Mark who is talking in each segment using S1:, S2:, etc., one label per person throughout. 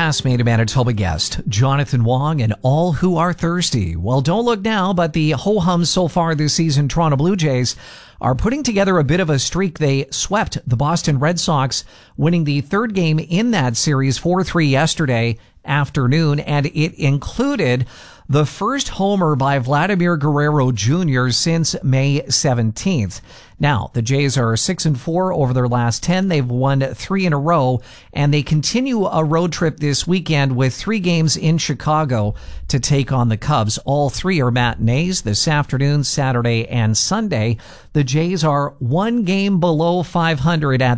S1: past Made in Manitoba guest, Jonathan Wong, and all who are thirsty. Well, don't look now, but the ho-hum so far this season, Toronto Blue Jays, are putting together a bit of a streak. They swept the Boston Red Sox, winning the third game in that series 4-3 yesterday afternoon, and it included the first homer by Vladimir Guerrero Jr. since May 17th. Now, the Jays are 6-4 over their last 10. They've won 3 in a row, and they continue a road trip this weekend with 3 games in Chicago to take on the Cubs. All 3 are matinees this afternoon, Saturday, and Sunday. The Jays are 1 game below 500 at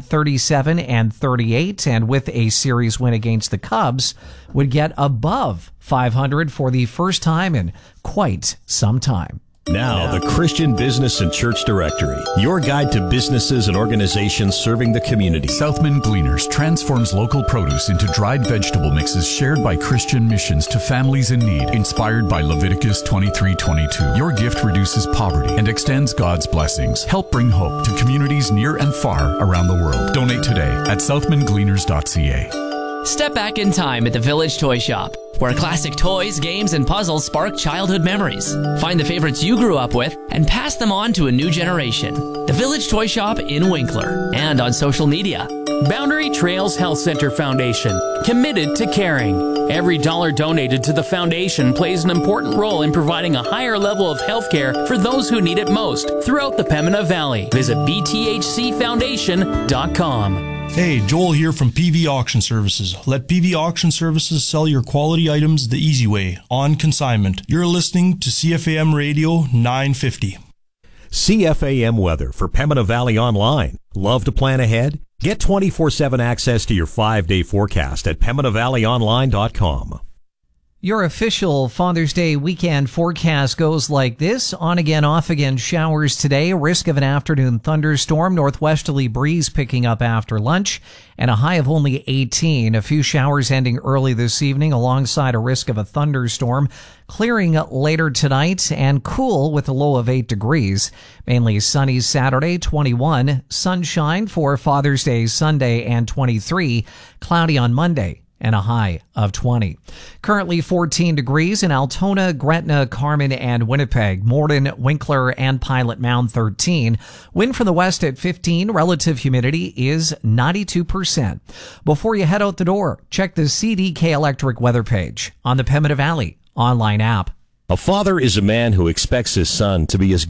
S1: 37-38, and with a series win against the Cubs, would get above 500 for the first time in quite some time.
S2: Now, the Christian Business and Church Directory, your guide to businesses and organizations serving the community.
S3: Southman Gleaners transforms local produce into dried vegetable mixes shared by Christian missions to families in need, inspired by Leviticus 23:22. Your gift reduces poverty and extends God's blessings. Help bring hope to communities near and far around the world. Donate today at southmangleaners.ca.
S4: Step back in time at the Village Toy Shop, where classic toys, games, and puzzles spark childhood memories. Find the favorites you grew up with and pass them on to a new generation. The Village Toy Shop in Winkler and on social media.
S5: Boundary Trails Health Center Foundation, committed to caring. Every dollar donated to the foundation plays an important role in providing a higher level of health care for those who need it most throughout the Pembina Valley. Visit bthcfoundation.com.
S6: Hey, Joel here from PV Auction Services. Let PV Auction Services sell your quality items the easy way, on consignment. You're listening to CFAM Radio 950.
S2: CFAM weather for Pembina Valley Online. Love to plan ahead? Get 24/7 access to your 5-day forecast at PembinaValleyOnline.com.
S1: Your official Father's Day weekend forecast goes like this. On again, off again showers today. Risk of an afternoon thunderstorm. Northwesterly breeze picking up after lunch. And a high of only 18. A few showers ending early this evening alongside a risk of a thunderstorm. Clearing later tonight and cool with a low of 8 degrees. Mainly sunny Saturday, 21. Sunshine for Father's Day Sunday and 23. Cloudy on Monday and a high of 20. Currently 14 degrees in Altona, Gretna, Carman, and Winnipeg. Morden, Winkler, and Pilot Mound 13. Wind from the west at 15. Relative humidity is 92%. Before you head out the door, check the CDK Electric weather page on the Pembina Valley online app.
S2: A father is a man who expects his son to be as